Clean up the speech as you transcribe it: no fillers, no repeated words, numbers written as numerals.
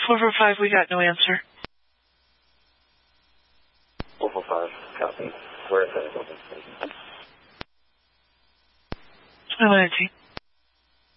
445, we got no answer. 445, copy. Where is that? 19.